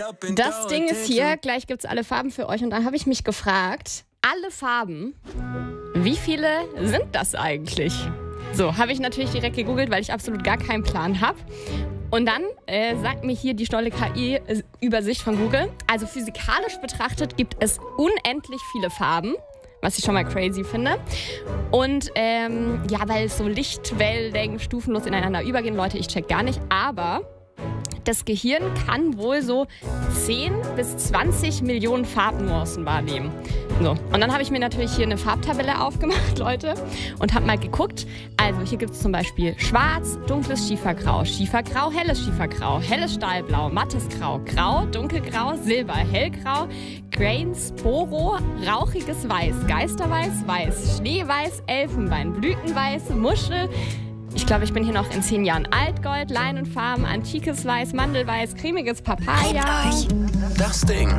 Das Ding ist hier, gleich gibt es alle Farben für euch. Und dann habe ich mich gefragt, alle Farben, wie viele sind das eigentlich? So, habe ich natürlich direkt gegoogelt, weil ich absolut gar keinen Plan habe. Und dann sagt mir hier die stolle KI-Übersicht von Google, also physikalisch betrachtet gibt es unendlich viele Farben, was ich schon mal crazy finde. Und ja, weil es so Lichtwellen stufenlos ineinander übergehen, Leute, ich check gar nicht, aber das Gehirn kann wohl so 10 bis 20 Millionen Farbnuancen wahrnehmen. So, und dann habe ich mir natürlich hier eine Farbtabelle aufgemacht, Leute, und habe mal geguckt. Also hier gibt es zum Beispiel Schwarz, dunkles Schiefergrau, Schiefergrau, helles Stahlblau, mattes Grau, Grau, dunkelgrau, Silber, hellgrau, Grain, Sporo, rauchiges Weiß, Geisterweiß, Weiß, Schneeweiß, Elfenbein, Blütenweiß, Muschel. Ich glaube, ich bin hier noch in 10 Jahren Altgold, Leinenfarben, antikes Weiß, Mandelweiß, cremiges Papaya. Das Ding.